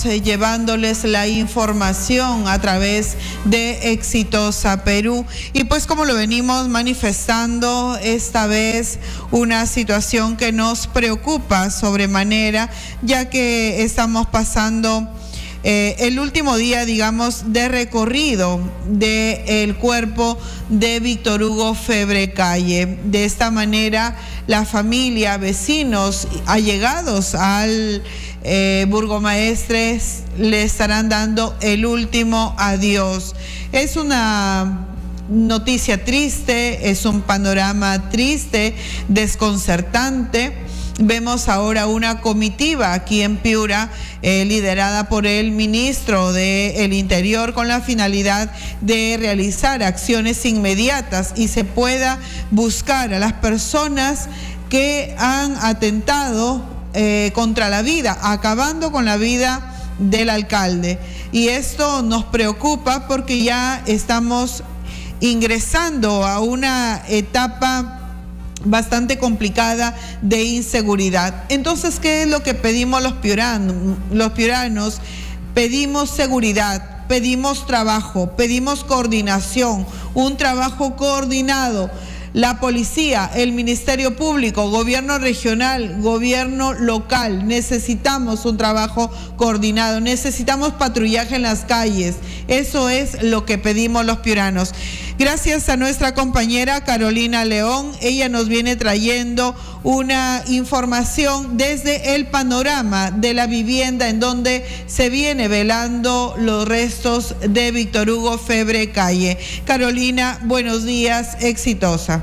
llevándoles la información a través de Exitosa Perú. Y pues como lo venimos manifestando, esta vez una situación que nos preocupa sobremanera, ya que estamos pasando el último día, digamos, de recorrido del cuerpo de Víctor Hugo Febre Calle. De esta manera, la familia, vecinos, allegados al burgomaestre le estarán dando el último adiós. Es una noticia triste, es un panorama triste, desconcertante. Vemos ahora una comitiva aquí en Piura, liderada por el ministro del Interior, con la finalidad de realizar acciones inmediatas y se pueda buscar a las personas que han atentado contra la vida, acabando con la vida del alcalde. Y esto nos preocupa porque ya estamos ingresando a una etapa bastante complicada de inseguridad. Entonces, ¿qué es lo que pedimos los piuranos? Pedimos seguridad, pedimos trabajo, pedimos coordinación, un trabajo coordinado. La policía, el Ministerio Público, gobierno regional, gobierno local, necesitamos un trabajo coordinado, necesitamos patrullaje en las calles. Eso es lo que pedimos los piuranos. Gracias a nuestra compañera Carolina León, ella nos viene trayendo una información desde el panorama de la vivienda en donde se viene velando los restos de Víctor Hugo Febre Calle. Carolina, buenos días, Exitosa.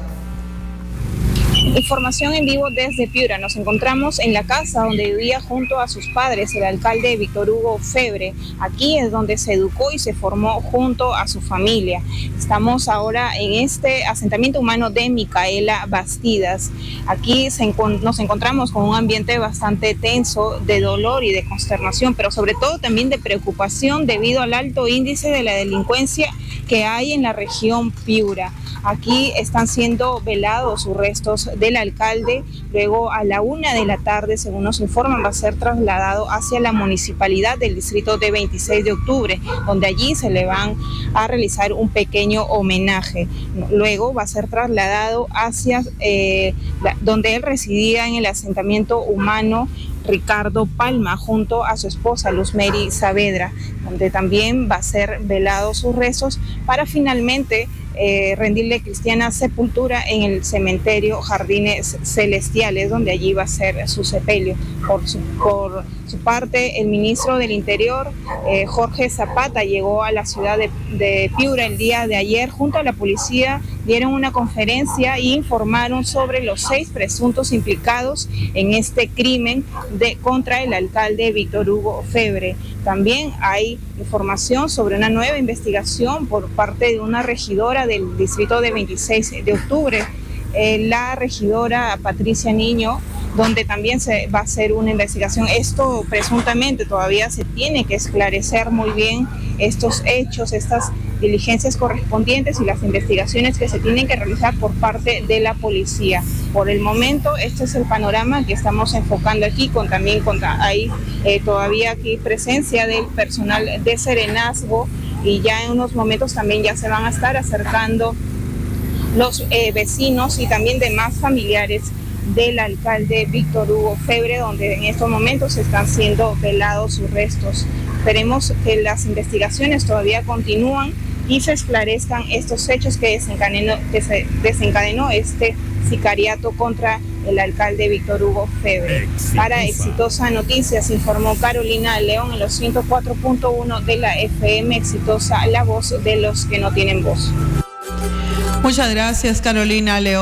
Información en vivo desde Piura. Nos encontramos en la casa donde vivía junto a sus padres el alcalde Víctor Hugo Febre. Aquí es donde se educó y se formó junto a su familia. Estamos ahora en este asentamiento humano de Micaela Bastidas. Aquí nos encontramos con un ambiente bastante tenso de dolor y de consternación, pero sobre todo también de preocupación debido al alto índice de la delincuencia que hay en la región Piura. Aquí están siendo velados sus restos del alcalde. Luego a la 1 de la tarde, según nos informan, va a ser trasladado hacia la municipalidad del distrito de 26 de octubre, donde allí se le van a realizar un pequeño homenaje. Luego va a ser trasladado hacia donde él residía, en el asentamiento humano Ricardo Palma, junto a su esposa Luz Mary Saavedra, donde también va a ser velado sus restos para finalmente rendirle cristiana sepultura en el cementerio Jardines Celestiales, donde allí va a ser su sepelio. Por su parte, el ministro del Interior, Jorge Zapata, llegó a la ciudad de Piura el día de ayer. Junto a la policía dieron una conferencia e informaron sobre los 6 presuntos implicados en este crimen contra el alcalde Víctor Hugo Febre. También hay información sobre una nueva investigación por parte de una regidora del distrito de 26 de octubre, la regidora Patricia Niño, donde también se va a hacer una investigación. Esto presuntamente todavía se tiene que esclarecer muy bien estos hechos, estas diligencias correspondientes y las investigaciones que se tienen que realizar por parte de la policía. Por el momento, este es el panorama que estamos enfocando aquí, hay todavía aquí presencia del personal de Serenazgo, y ya en unos momentos también ya se van a estar acercando los vecinos y también demás familiares del alcalde Víctor Hugo Febre, donde en estos momentos están siendo velados sus restos. Esperemos que las investigaciones todavía continúan y se esclarezcan estos hechos que desencadenó este sicariato contra el alcalde Víctor Hugo Febre. Para Exitosa Noticias informó Carolina León en los 104.1 de la FM Exitosa, la voz de los que no tienen voz. Muchas gracias, Carolina León.